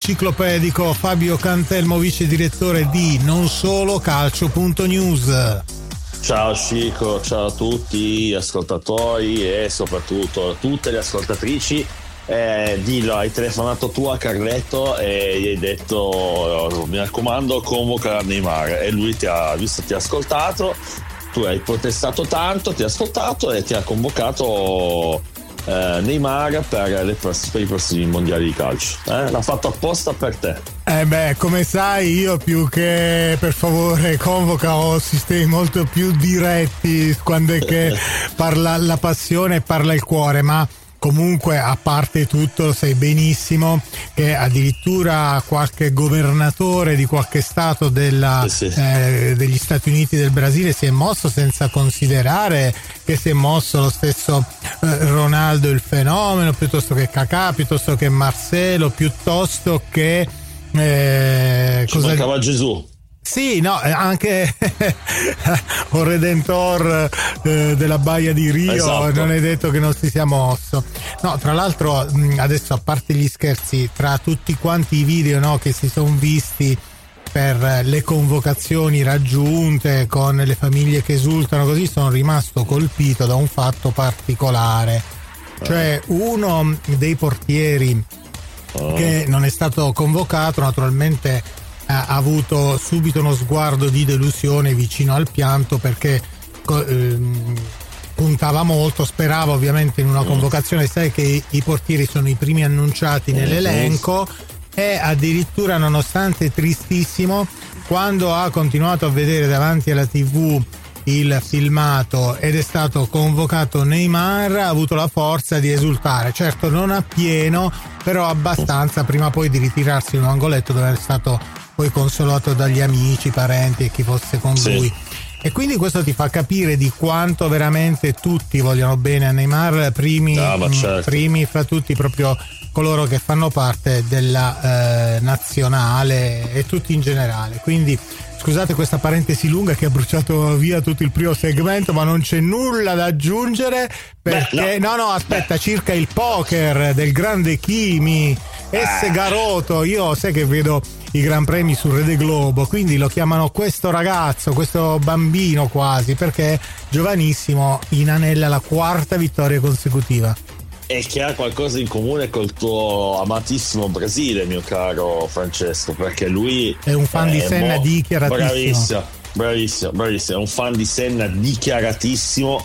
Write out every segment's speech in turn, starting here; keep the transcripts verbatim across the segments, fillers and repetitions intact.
enciclopedico Fabio Cantelmo, vice direttore di non solo calcio punto news. Ciao Chico, ciao a tutti gli ascoltatori e soprattutto a tutte le ascoltatrici. Eh, dillo, hai telefonato tu a Carletto e gli hai detto mi raccomando convoca Neymar, e lui ti ha visto, ti ha ascoltato, tu hai protestato tanto, ti ha ascoltato e ti ha convocato eh, Neymar per, le, per i prossimi mondiali di calcio. Eh? L'ha fatto apposta per te. Eh beh, come sai, io più che per favore convoca ho sistemi molto più diretti quando è che parla la passione e parla il cuore, ma comunque, a parte tutto, sai benissimo che addirittura qualche governatore di qualche stato della, sì, sì. Eh, degli Stati Uniti del Brasile si è mosso, senza considerare che si è mosso lo stesso eh, Ronaldo il fenomeno, piuttosto che Kakà, piuttosto che Marcelo, piuttosto che eh, ci cosa... mancava Gesù. Sì, no, anche un redentor eh, della Baia di Rio, esatto. Non è detto che non si sia mosso. No, tra l'altro adesso, a parte gli scherzi, tra tutti quanti i video, no, che si sono visti per le convocazioni raggiunte con le famiglie che esultano così, sono rimasto colpito da un fatto particolare. Cioè uno dei portieri che non è stato convocato naturalmente ha avuto subito uno sguardo di delusione vicino al pianto, perché ehm, puntava molto, sperava ovviamente in una convocazione, sai che i, i portieri sono i primi annunciati nell'elenco, e addirittura, nonostante tristissimo, quando ha continuato a vedere davanti alla tivù il filmato ed è stato convocato Neymar, ha avuto la forza di esultare, certo non a pieno, però abbastanza, prima poi di ritirarsi in un angoletto dove è stato poi consolato dagli amici, parenti e chi fosse con sì. lui. E quindi questo ti fa capire di quanto veramente tutti vogliono bene a Neymar, primi, ah, certo. primi fra tutti proprio coloro che fanno parte della eh, nazionale e tutti in generale. Quindi scusate questa parentesi lunga che ha bruciato via tutto il primo segmento, ma non c'è nulla da aggiungere, perché Beh, no. no no aspetta, Beh. circa il poker del grande Kimi S. Garoto, io sai che vedo i Gran Premi su Rede Globo, quindi lo chiamano questo ragazzo, questo bambino quasi, perché è giovanissimo, inanella la quarta vittoria consecutiva. E che ha qualcosa in comune col tuo amatissimo Brasile, mio caro Francesco, perché lui è un fan è di Senna mo- dichiaratissimo. Bravissimo, bravissimo, bravissimo, è un fan di Senna dichiaratissimo.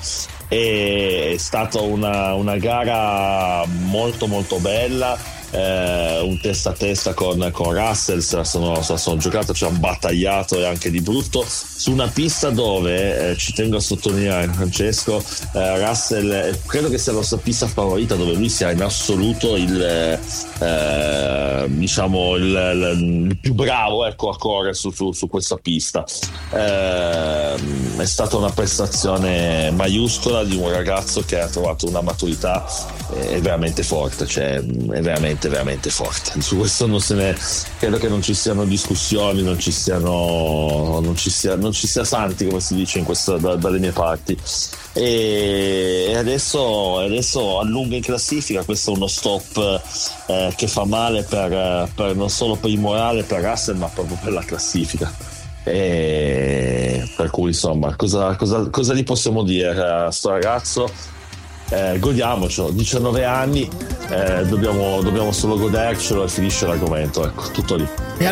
È stata una, una gara molto molto bella. Eh, un testa a testa con, con Russell, se la sono, se la sono giocata, ci hanno battagliato e anche di brutto su una pista dove eh, ci tengo a sottolineare, Francesco, eh, Russell eh, credo che sia la sua pista favorita, dove lui sia in assoluto il eh, diciamo il, il, il più bravo, ecco, a correre su, su, su questa pista. Eh, è stata una prestazione maiuscola di un ragazzo che ha trovato una maturità eh, veramente forte, cioè è veramente veramente forte. Su questo non se ne credo che non ci siano discussioni, non ci siano non ci sia non ci sia santi, come si dice in questo, da, dalle mie parti. E adesso adesso allunga in classifica. Questo è uno stop eh, che fa male per, per non solo per il morale per Russell, ma proprio per la classifica. E per cui insomma cosa, cosa, cosa gli possiamo dire a sto ragazzo? Eh, godiamocelo, diciannove anni, eh, dobbiamo, dobbiamo solo godercelo e finisce l'argomento, ecco, tutto lì. E